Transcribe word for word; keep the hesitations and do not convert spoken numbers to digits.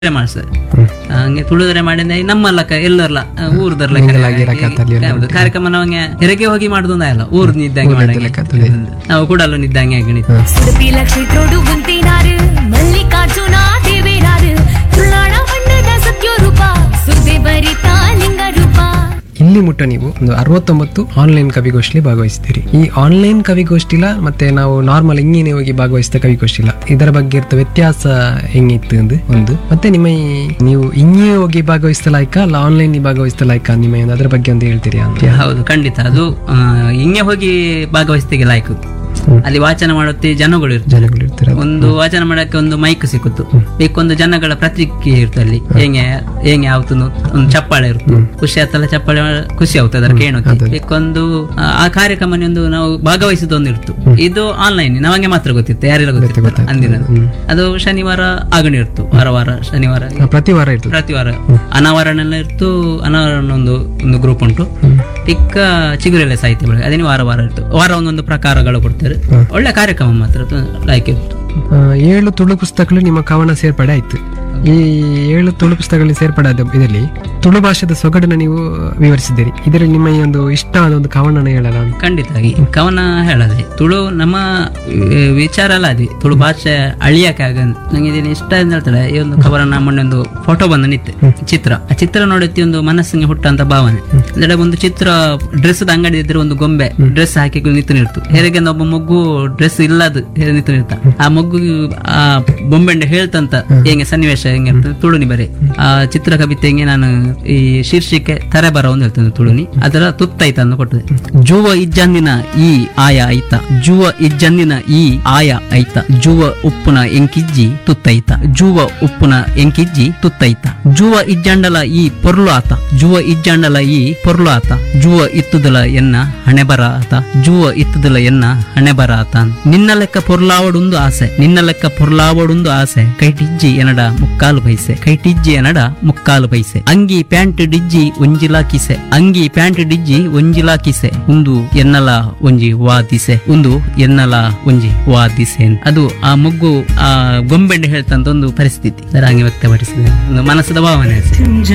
ಮಾಡ್ಸರ್ ಹಂಗೆ ತುಳಿದ್ರೆ ಮಾಡಿದ ನಮ್ಮ ಲೆಕ್ಕ ಎಲ್ಲರ್ಲ ಊರ್ದರ್ಲ ಹೌದು ಕಾರ್ಯಕ್ರಮ ನಾವಂಗೆ ಹೆರಿಗೆ ಹೋಗಿ ಮಾಡುದು ಅಲ್ಲ ಊರ್ ನಿದ್ದಂಗೆ ಮಾಡಂಗೆ ನಾವು ಕೂಡಲು ನಿದ್ದಂಗೆ ಗಣಿತ ಸುರಪಿ ಲಕ್ಷ್ಮಿ ತೋಡು ಗುಂತಿನಾರು ಮಲ್ಲಿಕಾರ್ಜುನ ದೇವೇನಾರು ತುಳಾಣ ಬಣ್ಣದ ಸತ್ಯ ರೂಪ ಸುದೆ ಬರಿತ ಲಿಂಗ ರೂಪ. ಇಲ್ಲಿ ಮುಟ್ಟ ನೀವು ಒಂದು ಅರವತ್ತೊಂಬತ್ತು ಆನ್ಲೈನ್ ಕವಿಗೋಷ್ಠಿ ಭಾಗವಹಿಸ್ತೀರಿ. ಈ ಆನ್ಲೈನ್ ಕವಿಗೋಷ್ಠಿಲ ಮತ್ತೆ ನಾವು ನಾರ್ಮಲ್ ಹಿಂಗೇನೆ ಹೋಗಿ ಭಾಗವಹಿಸಿದ ಕವಿಗೋಷ್ಠಿಲ ಇದರ ಬಗ್ಗೆ ಇರ್ತ ವ್ಯತ್ಯಾಸ ಹೆಂಗಿತ್ತು ಅಂದು ಒಂದು ಮತ್ತೆ ನಿಮ್ಮ ಈ ನೀವು ಹಿಂಗೆ ಹೋಗಿ ಭಾಗವಹಿಸಿದ ಲಾಯ್ಕ ಅಲ್ಲ ಆನ್ಲೈನ್ ಭಾಗವಹಿಸಿದ ಲಾಯ್ಕ ನಿಮ್ಮ ಒಂದು ಅದ್ರ ಬಗ್ಗೆ ಒಂದು ಹೇಳ್ತೀರಿ ಅಂತ. ಹೌದು ಖಂಡಿತ ಅದು ಆ, ಹಿಂಗೆ ಹೋಗಿ ಭಾಗವಹಿಸ್ತಿಗೆ ಲಾಯ್ಕು ಅಲ್ಲಿ ವಾಚನ ಮಾಡುತ್ತೆ ಜನಗಳು ಇರ್ತಾರೆ ಜನಗಳು ಇರ್ತಾರೆ ಒಂದು ವಾಚನ ಮಾಡಕ್ಕೆ ಒಂದು ಮೈಕ್ ಸಿಕ್ಕುತ್ತು ಬೇಕೊಂದು ಜನಗಳ ಪ್ರತಿಕ್ರಿಯೆ ಇರುತ್ತೆ ಅಲ್ಲಿ ಹೆಂಗೆ ಹೆಂಗೆ ಯಾವತ್ತು ಒಂದು ಚಪ್ಪಾಳೆ ಇರುತ್ತೆ ಖುಷಿ ಆತಲ್ಲ ಚಪ್ಪಾಳೆ ಖುಷಿ ಆಗ್ತದೆ ಅದರ ಕೇಳೋಕೆ ಬೇಕೊಂದು ಆ, ಆ ಕಾರ್ಯಕ್ರಮ ಒಂದು ನಾವು ಭಾಗವಹಿಸಿದ ಒಂದು ಇರ್ತು ಇದು ಆನ್ಲೈನ್ ನಮಗೆ ಮಾತ್ರ ಗೊತ್ತಿತ್ತು ಯಾರೆಲ್ಲ ಗೊತ್ತಿತ್ತು ಅಂದಿನ ಅದು ಶನಿವಾರ ಆಗಣಿ ಇರ್ತು ವಾರ ವಾರ ಶನಿವಾರ ಪ್ರತಿ ವಾರ ಇರ್ತದೆ ಪ್ರತಿ ವಾರ ಅನಾವರಣ ಇರ್ತು ಅನಾವರಣ ಒಂದು ಒಂದು ಗ್ರೂಪ್ ಉಂಟು ಪಿಕ್ಕ ಚಿಗುರೆಲೆ ಸಾಹಿತ್ಯ ಬೆಳಗ್ಗೆ ಅದೇನು ವಾರ ವಾರ ಇರ್ತು ವಾರ ಒಂದೊಂದು ಪ್ರಕಾರಗಳು ಕೊಡ್ತಾರೆ ಒಳ್ಳೆ ಕಾರ್ಯಕ್ರಮ ಮಾತ್ರ ಲೈಕ್ ಇತ್ತು. ಆ, ಏಳು ತುಳು ಪುಸ್ತಕಗಳು ನಿಮ್ಮ ಕವನ ಸೇರ್ಪಡೆ ಆಯ್ತು. ಈ ಏಳು ತುಳು ಪುಸ್ತಕಗಳಲ್ಲಿ ಸೇರ್ಪಡೆ ಆದ ಇದರಲ್ಲಿ ತುಳು ಭಾಷೆದ ಸೊಗಡನ್ನ ನೀವು ವಿವರಿಸಿದ್ದೀರಿ. ಇದರಲ್ಲಿ ನಿಮ್ಮ ಈ ಒಂದು ಇಷ್ಟವಾದ ಒಂದು ಕವನನ ಹೇಳಲ್ಲ ಅಂತ. ಖಂಡಿತವಾಗಿ ಕವನ ಹೇಳದೆ ತುಳು ನಮ್ಮ ಆ, ವಿಚಾರ ಅಲ್ಲ ಅದೇ ತುಳು ಭಾಷೆ ಅಳಿಯಕ್ಕೆ ಆಗ ನಂಗೆ ಇದನ್ನ ಇಷ್ಟ ಅಂತ ಹೇಳ್ತಾರೆ ಈ ಒಂದು ಕವನ ಮೊನ್ನೆ ಒಂದು ಫೋಟೋ ಬಂದು ನಿತ್ತೆ ಚಿತ್ರ ಆ ಚಿತ್ರ ನೋಡುತ್ತಿ ಒಂದು ಮನಸ್ಸಿಗೆ ಹುಟ್ಟಂತ ಭಾವನೆ ಅಂದ್ರೆ ಒಂದು ಚಿತ್ರ ಡ್ರೆಸ್ ಅಂಗಡಿ ಇದ್ರೆ ಒಂದು ಗೊಂಬೆ ಡ್ರೆಸ್ ಹಾಕಿ ನಿಂತು ನಿಲ್ತು ಹೇಗೆ ಒಬ್ಬ ಮಗು ಡ್ರೆಸ್ ಇಲ್ಲದು ನಿಂತು ನಿಲ್ತ ಆ ಮಗು ಆ ಬೊಂಬೆಂಡೆ ಹೇಳ್ತಂತ ಹೆಂಗೆ ಸನ್ನಿವೇಶ ಹೆಂಗೆ ಇರ್ತದೆ ತುಳುನಿ ಬರೀ ಆ ಚಿತ್ರ ಕವಿತೆಗೆ ನಾನು ಈ ಶೀರ್ಷಿಕೆ ತರೆ ಬರ ಒಂದು ಹೇಳ್ತೇನೆ ತುಳುನಿ ಅದರ ತುತ್ತೈತ ಅಂತ ಕೊಟ್ಟದೆ ಜುವ ಇಜ್ಜಂದಿನ ಈ ಆಯ ಐತ ಜುವ ಇಜ್ಜಂದಿನ ಈ ಆಯ ಐತ ಜುವ ಉಪ್ಪುನ ಎಂಕಿಜ್ಜಿ ತುತ್ತೈತ ಜುವ ಉಪ್ಪುನ ಎಂಕಿಜ್ಜಿ ತುತ್ತೈತ ಜುವ ಇಜ್ಜಂಡಲ ಈ ಪೊರ್ಲು ಆತ ಜುವ ಇಜ್ಜಂಡಲ ಈ ಪೊರ್ಲು ಆತ ಜುವ ಇತ್ತುದಲ ಎನ್ನ ಹಣೆ ಬರ ಆತ ಜುವ ಇತ್ತುದಲ ಎನ್ನ ಹಣೆ ಬರ ಆತ ನಿನ್ನ ಲೆಕ್ಕ ಪೊರ್ಲಾವಡುಂದು ಆಸೆ ನಿನ್ನ ಲೆಕ್ಕ ಪೊರ್ಲಾವಡುಂದು ಆಸೆ ಕೈಟಿಜ್ಜಿ ಎನಡ ಮುಕ್ಕಾಲು ಪೈಸೆ ಕೈಟಿಜ್ಜಿ ಎನಡ ಮುಕ್ಕಾಲು ಪೈಸೆ ಅಂಗಿ ಪ್ಯಾಂಟ್ ಡಿಜ್ಜಿ ಒಂಜಿಲಾ ಕಿಸೆ ಅಂಗಿ ಪ್ಯಾಂಟ್ ಡಿಜ್ಜಿ ಒಂಜಿಲಾ ಕಿಸೆ ಒಂದು ಎನ್ನಲ ಒಂಜಿ ವಾದಿಸೆ ಒಂದು ಎನ್ನಲ ಒಂಜಿ ವಾದಿಸೆ ಅದು ಆ ಮಗ್ಗು ಆ ಗೊಂಬೆಂಡೆ ಹೇಳ್ತಂತ ಒಂದು ಪರಿಸ್ಥಿತಿ ಸರ್ ಹಂಗೆ ವ್ಯಕ್ತಪಡಿಸಿದೆ ಒಂದು ಮನಸ್ಸದ ಭಾವನೆ.